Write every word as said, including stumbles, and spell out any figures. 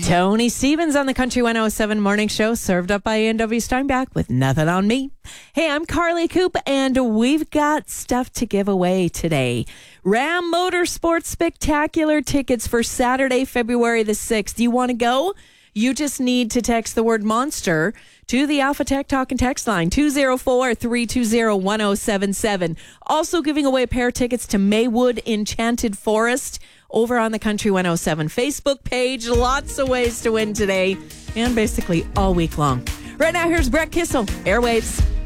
Tony Stevens on the Country one oh seven Morning Show, served up by A and W Steinbach with Nothing on Me. Hey, I'm Carly Coop, and we've got stuff to give away today. Ram Motorsports Spectacular tickets for Saturday, February the sixth. Do you want to go? You just need to text the word monster to the Alpha Tech Talk and Text line, two oh four, three two oh, one oh seven seven. Also giving away a pair of tickets to Maywood Enchanted Forest over on the Country one oh seven Facebook page. Lots of ways to win today and basically all week long. Right now, here's Brett Kissel, Airwaves.